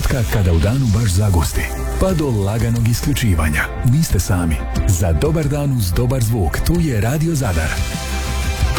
trenutka kada u danu baš zagusti, pa do laganog isključivanja. Niste sami. Za dobar dan uz dobar zvuk, tu je Radio Zadar.